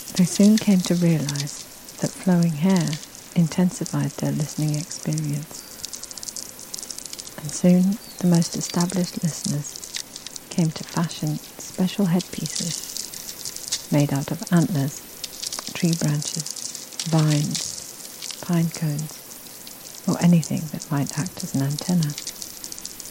They soon came to realize that flowing hair intensified their listening experience, and soon the most established listeners came to fashion special headpieces made out of antlers, tree branches, vines, pine cones, or anything that might act as an antenna.